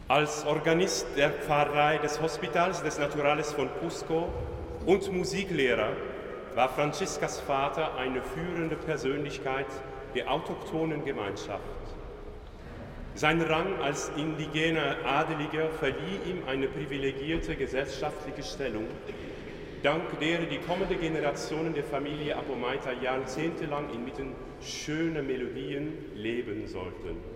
Als Organist der Pfarrei des Hospitals des Naturales von Cusco und Musiklehrer war Franziskas Vater eine führende Persönlichkeit der autochthonen Gemeinschaft. Sein Rang als indigener Adeliger verlieh ihm eine privilegierte gesellschaftliche Stellung, dank der die kommenden Generationen der Familie Apomaita jahrzehntelang inmitten schöner Melodien leben sollten.